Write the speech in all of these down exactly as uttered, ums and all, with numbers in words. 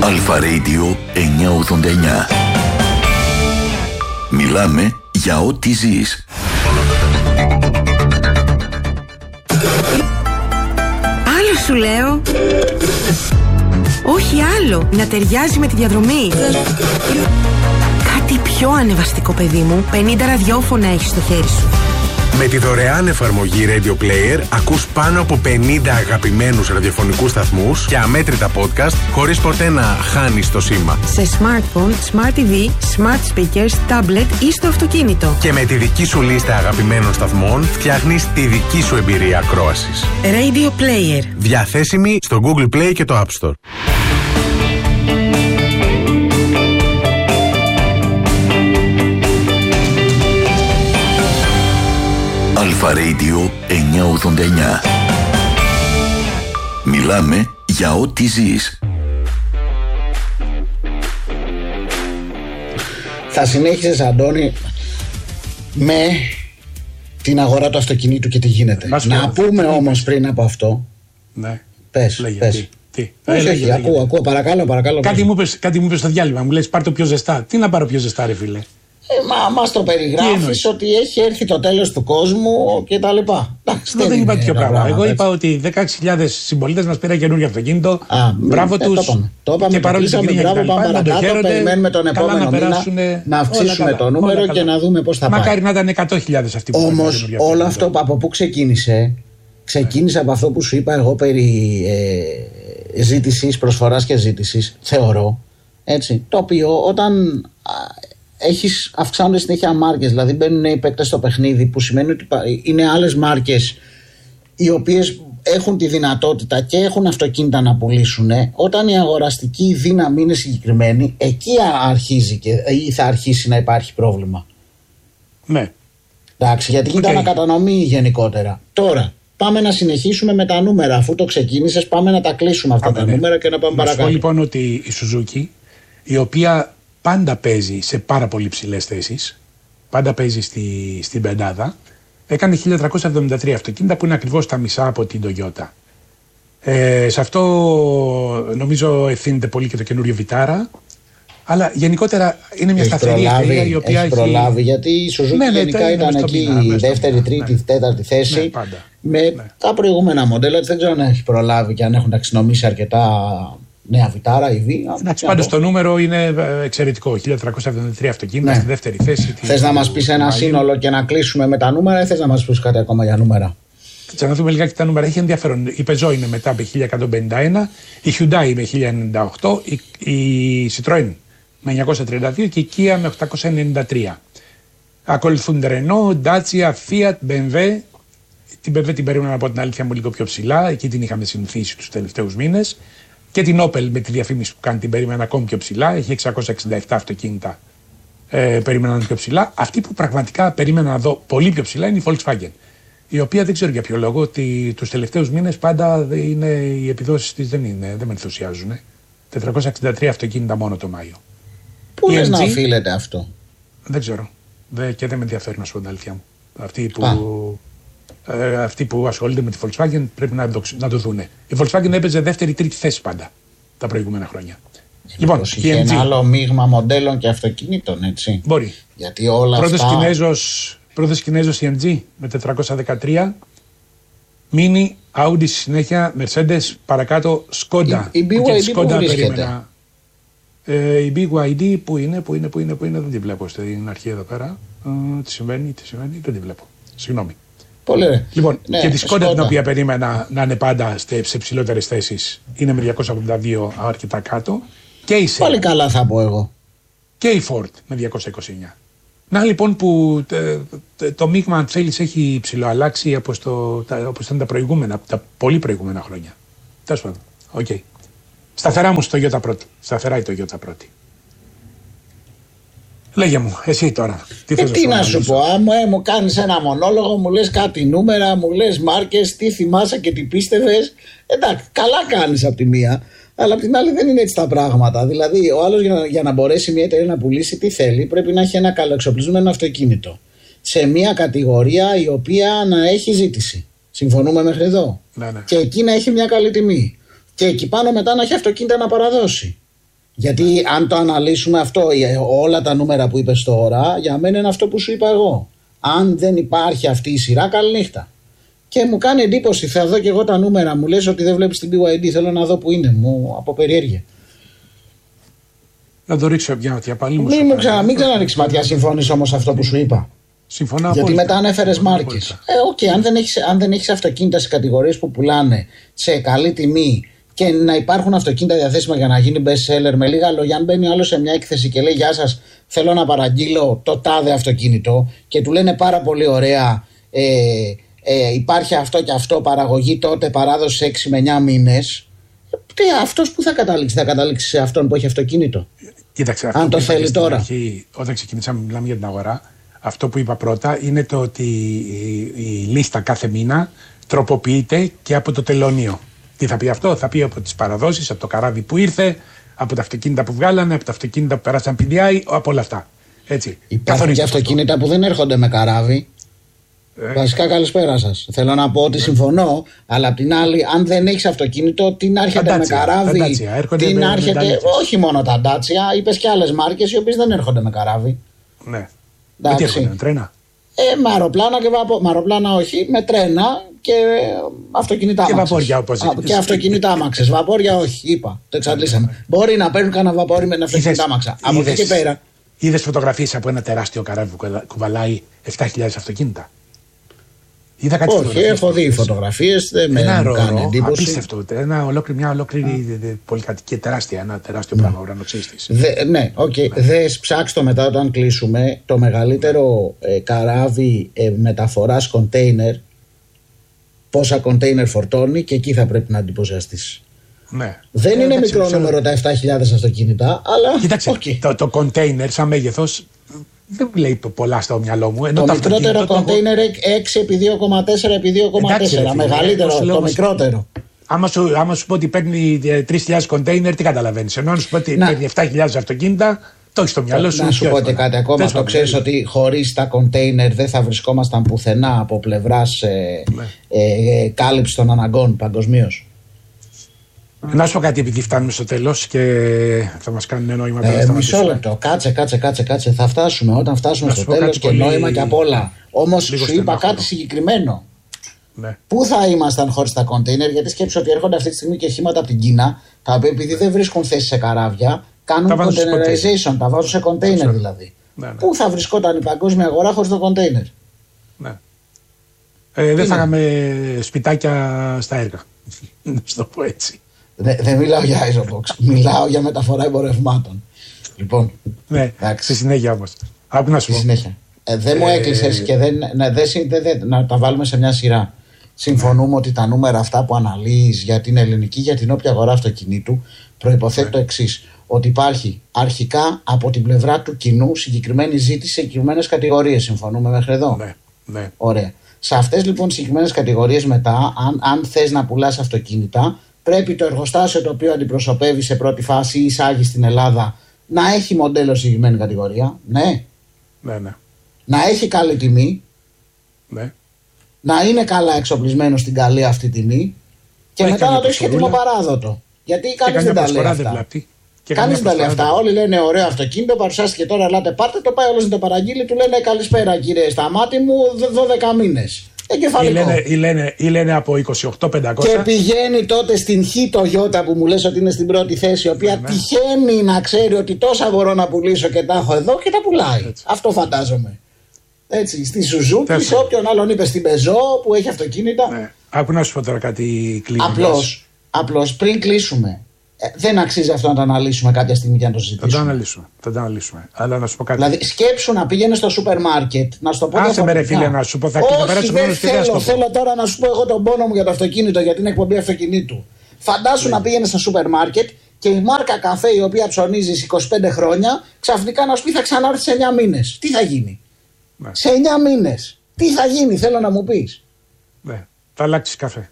Αλφα Radio εννιακόσια ογδόντα εννιά. Μιλάμε για ό,τι ζεις. Άλλο σου λέω. Όχι άλλο, να ταιριάζει με τη διαδρομή. Κάτι πιο ανεβαστικό, παιδί μου. πενήντα ραδιόφωνα έχεις στο χέρι σου. Με τη δωρεάν εφαρμογή Radio Player ακούς πάνω από πενήντα αγαπημένους ραδιοφωνικούς σταθμούς και αμέτρητα podcast χωρίς ποτέ να χάνεις το σήμα. Σε smartphone, smart τι βι, smart speakers, tablet ή στο αυτοκίνητο. Και με τη δική σου λίστα αγαπημένων σταθμών φτιάχνεις τη δική σου εμπειρία ακρόασης. Radio Player. Διαθέσιμη στο Google Play και το App Store. Αλφα Radio εννιακόσια ογδόντα εννιά. Μιλάμε για ό,τι ζεις. Θα συνέχιζες, Αντώνη, με την αγορά του αυτοκινήτου και τι γίνεται. Μας Να πω, πούμε τι όμως είπες. πριν από αυτό. Ναι. Πες, Λέγε, πες. τι, τι. Όχι, Ε, όχι, λέγε, ακούω, λέγε. ακούω, παρακαλώ, παρακαλώ. Κάτι πες. μου είπες, κάτι μου είπες στο διάλειμμα, μου λες πάρ' το πιο ζεστά. Τι να πάρω πιο ζεστά, ρε φίλε. Ε, μα μας το Τι περιγράφεις εννοείς? ότι έχει έρθει το τέλος του κόσμου και τα λοιπά. Εντάξει, Εγώ δεν είπα τέτοιο είναι πράγμα. πράγματα, Εγώ έτσι. είπα ότι δεκαέξι χιλιάδες συμπολίτες μας πήραν καινούργιο αυτοκίνητο. Α, Μπράβο ε, τους. το είπαμε. Το είπαμε, Και το παρόλο κλείσαμε, που είναι μπράβο, πάμε παρακάτω, περιμένουμε τον επόμενο μήνα να αυξήσουμε το νούμερο και να δούμε πώς θα πάει. Μακάρι να ήταν εκατό χιλιάδες αυτοί που πήραν Όμως καινούργιο όλο αυτοκίνητο. αυτό από πού ξεκίνησε? Ξεκίνησε από αυτό που σου είπα εγώ περί ε, ζήτησης, προσφοράς και ζήτησης, θεωρώ, έτσι, το οποίο όταν α, έχεις, αυξάνονται συνέχεια μάρκες, δηλαδή μπαίνουν νέοι παίκτες στο παιχνίδι, που σημαίνει ότι είναι άλλες μάρκες οι οποίες έχουν τη δυνατότητα και έχουν αυτοκίνητα να πουλήσουν. Όταν η αγοραστική δύναμη είναι συγκεκριμένη, εκεί αρχίζει και, ή θα αρχίσει να υπάρχει πρόβλημα. Ναι. Εντάξει, γιατί γίνεται Οκ. ανακατανομή γενικότερα. Τώρα, πάμε να συνεχίσουμε με τα νούμερα. Αφού το ξεκίνησες, πάμε να τα κλείσουμε αυτά Πάμε, τα ναι. νούμερα και να πάμε Να σου πω παρακάτω. λοιπόν ότι η Suzuki, η οποία πάντα παίζει σε πάρα πολύ ψηλές θέσεις, πάντα παίζει στη, στην πεντάδα, έκανε χίλια τριακόσια εβδομήντα τρία αυτοκίνητα που είναι ακριβώς τα μισά από την Toyota. Ε, σε αυτό νομίζω ευθύνεται πολύ και το καινούριο Vitara. Αλλά γενικότερα είναι μια Έχει σταθερή προλάβει, εταιρεία η οποία έχει προλάβει, γιατί η Suzuki Ναι, ναι, γενικά τα είναι ήταν μες στο εκεί μήνα, μες στο δεύτερη, μήνα, τρίτη, ναι. τέταρτη θέση. Ναι, πάντα. Με Ναι. τα προηγούμενα μοντέλα. Δεν ξέρω αν έχει προλάβει και αν έχουν ταξινομήσει αρκετά νέα Vitara ή Β. Εντάξει, πάντως το νούμερο είναι ε, εξαιρετικό. χίλια τριακόσια εβδομήντα τρία αυτοκίνητα Ναι. στη δεύτερη θέση. Θες να μας πεις ένα Μαΐου. σύνολο και να κλείσουμε με τα νούμερα, ή θες να μας πεις κάτι ακόμα για νούμερα? Κάτσε να δούμε λιγάκι τα νούμερα. Έχει ενδιαφέρον. Η Peugeot είναι μετά με χίλια εκατόν πενήντα ένα, η Hyundai με χίλια ενενήντα οκτώ, η, η Citroën με εννιακόσια τριάντα δύο και η Kia με οκτακόσια ενενήντα τρία. Ακολουθούν Renault, Dacia, Fiat, μπι εμ ντάμπλιου. Την μπι εμ ντάμπλιου την περίμενα από την αλήθεια μου λίγο πιο ψηλά, εκεί την είχαμε συνηθίσει τους τελευταίους μήνες. Και την Opel με τη διαφήμιση που κάνει την περίμενα ακόμη πιο ψηλά, έχει εξακόσια εξήντα επτά αυτοκίνητα. Ε, περίμεναν πιο ψηλά. Αυτή που πραγματικά περίμενα να δω πολύ πιο ψηλά είναι η Volkswagen. Η οποία δεν ξέρω για ποιο λόγο ότι τους τελευταίους μήνες πάντα είναι, οι επιδόσεις της δεν, είναι, δεν με ενθουσιάζουν. τετρακόσια εξήντα τρία αυτοκίνητα μόνο το Μάιο. Πού Η λες να εμ τζι, οφείλεται αυτό? δεν ξέρω. Δε, και δεν με ενδιαφέρει να σου πω την αλήθεια μου. Αυτοί που, Α. ε, αυτοί που ασχολούνται με τη Volkswagen πρέπει να το, να το δούνε. Η Volkswagen έπαιζε δεύτερη-τρίτη θέση πάντα τα προηγούμενα χρόνια. Λοιπόν, Πως η είχε εμ τζι ένα άλλο μείγμα μοντέλων και αυτοκινήτων, έτσι. μπορεί. Γιατί όλα Πρώτος αυτά. Κινέζος, πρώτος Κινέζος η εμ τζι με τετρακόσια δεκατρία. Mini, Audi στη συνέχεια, Mercedes, παρακάτω Skoda. Η- η μπι Και γουάι τη ντι που Skoda βρίσκεται? περίμενα. Ε, η μπι γουάι ντι που είναι, που είναι, που είναι, που είναι, δεν τη βλέπω στην αρχή εδώ πέρα. Ε, τι συμβαίνει, τι συμβαίνει, δεν τη βλέπω. Συγγνώμη. Πολύ ωραία. Λοιπόν, Ναι, και τη Skoda την Skoda. οποία περίμενα να είναι πάντα σε, σε ψηλότερες θέσεις είναι με διακόσια ογδόντα δύο αρκετά κάτω. Και η Πάλι Seat καλά θα πω εγώ. και η Ford με διακόσια είκοσι εννιά. Να λοιπόν που τε, τε, το μείγμα αν θέλεις έχει ψηλοαλλάξει όπως, το, τα, όπως ήταν τα προηγούμενα, τα πολύ προηγούμενα χρόνια. Τέλος πάντων, οκ. Okay. Σταθερά μου στο Toyota πρώτη. Σταθερά η Toyota πρώτη. Λέγε μου, εσύ τώρα. Τι Ε, θες τι να σου αναλύσω? πω, άμα ε, μου κάνεις ένα μονόλογο, μου λες κάτι νούμερα, μου λες μάρκες, τι θυμάσαι και τι πίστευες. Εντάξει, καλά κάνεις από τη μία, αλλά από την άλλη δεν είναι έτσι τα πράγματα. Δηλαδή, ο άλλος για, να- για να μπορέσει μια εταιρεία να πουλήσει τι θέλει, πρέπει να έχει ένα καλοεξοπλισμένο αυτοκίνητο. Σε μια κατηγορία η οποία να έχει ζήτηση. Συμφωνούμε μέχρι εδώ. Ναι, ναι. Και εκεί να έχει μια καλή τιμή. Και εκεί πάνω μετά να έχει αυτοκίνητα να παραδώσει. Γιατί αν το αναλύσουμε αυτό, όλα τα νούμερα που είπες τώρα, για μένα είναι αυτό που σου είπα εγώ. Αν δεν υπάρχει αυτή η σειρά, καληνύχτα. Και μου κάνει εντύπωση, θα δω και εγώ τα νούμερα. Μου λες ότι δεν βλέπεις την μπι γουάι ντι, θέλω να δω που είναι. Μου από περιέργεια. Να το ρίξω μια ματιά πάλι. Μην, μου ξανα, μην ξαναρίξεις ματιά, συμφωνείς όμως αυτό που σου είπα. Συμφωνώ. Γιατί απόλυτα. μετά ανέφερες μάρκες. Ε, οκ, okay, αν δεν έχεις, αν δεν έχεις αυτοκίνητα σε κατηγορίες που πουλάνε σε καλή τιμή και να υπάρχουν αυτοκίνητα διαθέσιμα για να γίνει best seller, με λίγα λόγια, αν μπαίνει άλλο σε μια έκθεση και λέει γεια σας, θέλω να παραγγείλω το τάδε αυτοκίνητο και του λένε πάρα πολύ ωραία, ε, ε, υπάρχει αυτό και αυτό, παραγωγή τότε, παράδοση σε έξι με εννιά μήνες. Τι, αυτός που θα καταλήξει, θα καταλήξει σε αυτόν που έχει αυτοκίνητο. Κοίταξε, αυτό αν το που θέλει τώρα. Αρχή, όταν ξεκινήσαμε να μιλάμε για την αγορά, αυτό που είπα πρώτα είναι το ότι η, η λίστα κάθε μήνα τροποποιείται και από το τελωνείο. Τι θα πει αυτό? Θα πει από τις παραδόσεις, από το καράβι που ήρθε, από τα αυτοκίνητα που βγάλανε, από τα αυτοκίνητα που περάσαν πι ντι άι, από όλα αυτά. Έτσι. Υπάρχουν και αυτοκίνητα αυτό που δεν έρχονται με καράβι. Ε, Βασικά, καλησπέρα σας. Θέλω να πω ότι ε, συμφωνώ, αλλά απ' την άλλη, αν δεν έχεις αυτοκίνητο, τι να έρχεται ταντάτσια, με καράβι, ταντάτσια, τι να έρχεται. Όχι μόνο τα Ντάτσια, είπες και άλλες μάρκες οι οποίες δεν έρχονται με καράβι. Ναι. Με τι έρχονται, με τρένα? Ε, με αεροπλάνα και βαπο... με αεροπλάνα όχι, με τρένα και αυτοκίνητα και βαπόρια, όπως Α, και αυτοκίνητα άμαξες. Βαπόρια όχι, είπα, το εξαντλήσαμε. Μπορεί να παίρνουν κανένα βαπόρι με ένα αυτοκίνητα άμαξα. Από εκεί και πέρα. Είδες φωτογραφίες από ένα τεράστιο καράβι που κουβαλάει επτά χιλιάδες αυτοκίνητα? Είδα κάτι. Όχι, έχω δει φωτογραφίες, δεν με κάνει εντύπωση. Απίστευτο. Ένα ολόκληρη, μια ολόκληρη πολυκατοικία τεράστια, ένα τεράστιο πράγμα ουρανοξύστης. Ναι, οκ. Okay. Δες, ψάξτε το μετά όταν κλείσουμε. Το μεγαλύτερο ε, καράβι ε, μεταφοράς κοντέινερ, πόσα κοντέινερ φορτώνει, και εκεί θα πρέπει να εντυπωσιαστείς. Ναι. Δεν ε, είναι εντάξει, μικρό νούμερο τα επτά χιλιάδες αυτοκίνητα, αλλά. Κοίταξε, okay. το, το κοντέινερ σαν μέγεθος δεν λέει πολλά στο μυαλό μου. Ενώ το μικρότερο κοντέινερ έξι επί δύο κόμμα τέσσερα επί δύο κόμμα τέσσερα. Μεγαλύτερο, το μικρότερο. Άμα σου, άμα σου πω ότι παίρνει τρεις χιλιάδες κοντέινερ, τι καταλαβαίνεις? Ενώ αν σου πω ότι παίρνει επτά χιλιάδες αυτοκίνητα, το έχεις στο μυαλό σου. Να σου πω και κάτι ακόμα. Το ξέρεις ότι χωρίς τα κοντέινερ δεν θα βρισκόμασταν πουθενά από πλευράς ε, ναι. ε, κάλυψη των αναγκών παγκοσμίως. Να σου πω κάτι, επειδή φτάνουμε στο τέλος και θα μας κάνουν νόημα τώρα. Ε, μισό λεπτό. Κάτσε, κάτσε, κάτσε, κάτσε. Θα φτάσουμε όταν φτάσουμε στο τέλος και πολύ... νόημα και απ' όλα. Όμως σου είπα κάτι χρόνο. συγκεκριμένο. Ναι. Πού θα ήμασταν χωρίς τα κοντέινερ? Γιατί σκέψου ότι έρχονται αυτή τη στιγμή και οχήματα από την Κίνα, τα οποία επειδή δεν βρίσκουν θέση σε καράβια, κάνουν containerization, τα βάζουν σε κοντέινερ δηλαδή. Ναι, ναι. Πού θα βρισκόταν η παγκόσμια αγορά χωρίς το κοντέινερ? Ναι. Ε, δεν θα είχαμε σπιτάκια στα έργα. Να σου το πω έτσι. Δεν δε μιλάω για Isobox, μιλάω για μεταφορά εμπορευμάτων. Λοιπόν. Ναι, στη συνέχεια όμως. Άκου να σου πω. Συνέχεια. Ε, δεν μου έκλεισες και δεν, ναι, δε, δε, δε, να τα βάλουμε σε μια σειρά. Συμφωνούμε ναι. ότι τα νούμερα αυτά που αναλύεις για την ελληνική, για την όποια αγορά αυτοκινήτου, προϋποθέτει ναι. το εξής. Ότι υπάρχει αρχικά από την πλευρά του κοινού συγκεκριμένη ζήτηση σε συγκεκριμένες κατηγορίες. Συμφωνούμε μέχρι εδώ? Ναι. ναι. Ωραία. Σε αυτές λοιπόν τις συγκεκριμένες κατηγορίες μετά, αν, αν θες να πουλάς αυτοκίνητα, πρέπει το εργοστάσιο το οποίο αντιπροσωπεύει σε πρώτη φάση ή εισάγει στην Ελλάδα να έχει μοντέλο συγκεκριμένη κατηγορία. Ναι. Ναι, ναι. Να έχει καλή τιμή. Ναι. Να είναι καλά εξοπλισμένο στην καλή αυτή τιμή. Και μετά να το έχει έτοιμο παράδοτο. Γιατί κανείς δεν τα λέει αυτά. Κανείς δεν τα λέει αυτά. Όλοι λένε ωραίο αυτοκίνητο, παρουσιάστηκε τώρα, ελάτε πάρτε το. Πάει όλος να το παραγγείλει, του λένε καλησπέρα κύριε Σταμάτη μου, δώδεκα μήνες. Ή λένε, ή, λένε, ή λένε από είκοσι οκτώ πεντακόσια. Και πηγαίνει τότε στην Χ Toyota που μου λες ότι είναι στην πρώτη θέση, η οποία ναι, τυχαίνει να ξέρει ότι τόσα μπορώ να πουλήσω και τα έχω εδώ και τα πουλάει. Έτσι. Αυτό φαντάζομαι. Έτσι, στη Suzuki, σε όποιον άλλον είπε στην Peugeot που έχει αυτοκίνητα. Ναι. Άκου να σου πω τώρα κάτι κλείνοντας. Απλώς, απλώς πριν κλείσουμε, ε, δεν αξίζει αυτό να το αναλύσουμε κάποια στιγμή και να το συζητήσουμε. Θα το αναλύσουμε. Θα το αναλύσουμε. Αλλά να σου πω κάτι. Δηλαδή, σκέψου να πήγαινε στο σούπερ μάρκετ, να σου το πω. Άσε με ρε φίλε να σου πω. Θα Όχι, δεν θέλω, θέλω τώρα να σου πω εγώ τον πόνο μου για το αυτοκίνητο, για την εκπομπή αυτοκινήτου. Φαντάσου ναι. να πήγαινε στο σούπερ μάρκετ και η μάρκα καφέ η οποία ψωνίζει είκοσι πέντε χρόνια ξαφνικά να σου πει θα ξανάρθει σε εννιά μήνες. Τι θα γίνει? Ναι. Σε εννιά μήνες. Τι θα γίνει, θέλω να μου πεις. Ναι, θα αλλάξει καφέ.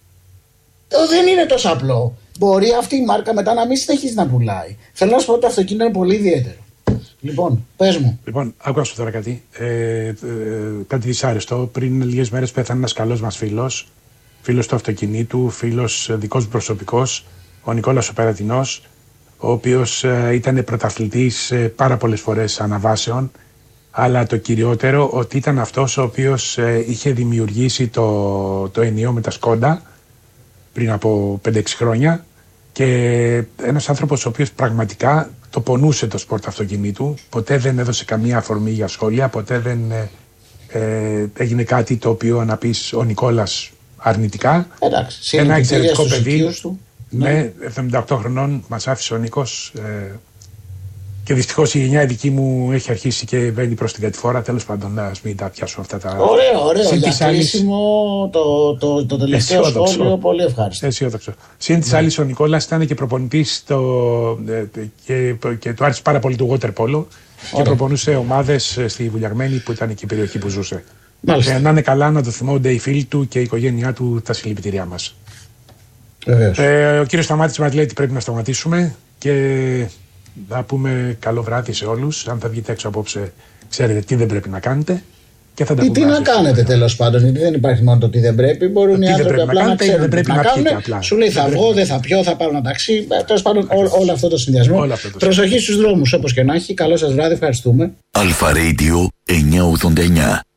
Το δεν είναι τόσο απλό. Μπορεί αυτή η μάρκα μετά να μην συνεχίσει να πουλάει. Θέλω να σου πω ότι το αυτοκίνητο είναι πολύ ιδιαίτερο. Λοιπόν, πες μου. Λοιπόν, άκουσα σου τώρα κάτι. Ε, ε, κάτι δυσάρεστο. Πριν λίγες μέρες πέθανε ένας καλός μας φίλος. Φίλος του αυτοκινήτου, φίλος δικός μου προσωπικός. Ο Νικόλας ο Περατινός, ο ο οποίος ε, ήταν πρωταθλητής ε, πάρα πολλές φορές αναβάσεων, αλλά το κυριότερο ότι ήταν αυτός ο οποίος ε, είχε δημιουργήσει το, το ενιαίο με τα Σκόντα πριν από πέντε έξι χρόνια, και ένας άνθρωπος ο οποίος πραγματικά το πονούσε το σπορτ αυτοκινήτου, ποτέ δεν έδωσε καμία αφορμή για σχόλια, ποτέ δεν ε, ε, έγινε κάτι το οποίο να πεις ο Νικόλας αρνητικά. Εντάξει, ένα εξαιρετικό παιδί. Του. Ναι, εβδομήντα οκτώ χρονών μας άφησε ο Νίκος, ε, και δυστυχώς η γενιά δική μου έχει αρχίσει και μπαίνει προς την κατηφόρα. Τέλος πάντων, ας μην τα πιάσω αυτά τα... Ωραίο, ωραίο. Συν Για κλείσιμο το, το, το τελευταίο αισιόδοξο σχόλιο, πολύ ευχάριστο. Αισιόδοξο. Συν της άλλης, ο Νικόλας ήταν και προπονητής το, και, και του άρεσε πάρα πολύ το water polo και προπονούσε ομάδες στη Βουλιαγμένη που ήταν και η περιοχή που ζούσε. Ε, να είναι καλά, να το θυμώνται οι φίλοι του και η οικογένειά του, τα συλληπιτήριά μας. Ε, ο κύριος Σταμάτης μας λέει ότι πρέπει να σταματήσουμε και να πούμε καλό βράδυ σε όλους. Αν θα βγείτε έξω απόψε, ξέρετε τι δεν πρέπει να κάνετε. Και θα τα τι, τι να κάνετε τέλος πάντων, γιατί δεν υπάρχει μόνο το τι δεν πρέπει. Μπορούν οι άνθρωποι απλά να, να ξέρουν δεν πρέπει να, να κάνουν. Απλά. Σου λέει θα βγω, δεν θα πιω, θα πάρω ένα ταξί. Τέλος πάντων, ό, όλο αυτό το συνδυασμό. Προσοχή στους δρόμους, όπως και να έχει. Καλό σας βράδυ, ευχαριστούμε. Αλφα Radio εννιακόσια ογδόντα εννιά.